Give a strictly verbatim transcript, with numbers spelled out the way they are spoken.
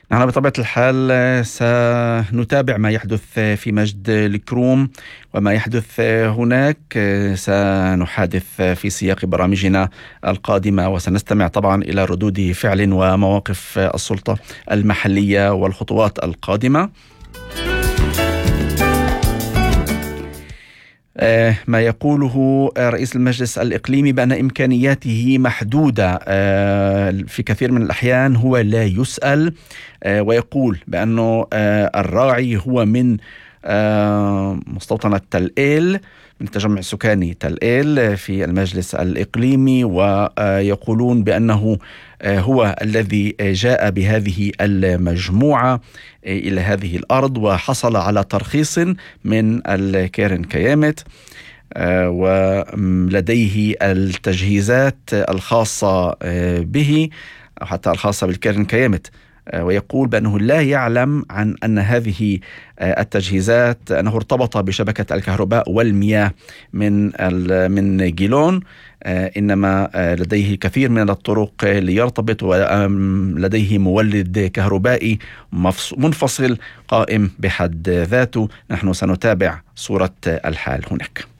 نحن بطبيعة الحال سنتابع ما يحدث في مجد الكروم وما يحدث هناك. سنحادث في سياق برامجنا القادمة، وسنستمع طبعا إلى ردود فعل ومواقف السلطة المحلية والخطوات القادمة. ما يقوله رئيس المجلس الإقليمي بأن إمكانياته محدودة في كثير من الأحيان هو لا يسأل، ويقول بأنه الراعي هو من مستوطنة تل إيل، من التجمع السكاني تل إيل في المجلس الإقليمي، ويقولون بأنه هو الذي جاء بهذه المجموعة إلى هذه الأرض وحصل على ترخيص من الكيرن كيامت، ولديه التجهيزات الخاصة به أو حتى الخاصة بالكيرن كيامت. ويقول بأنه لا يعلم عن أن هذه التجهيزات أنه ارتبط بشبكة الكهرباء والمياه من من جيلون، إنما لديه كثير من الطرق ليرتبط، ولديه مولد كهربائي منفصل قائم بحد ذاته. نحن سنتابع صورة الحال هناك.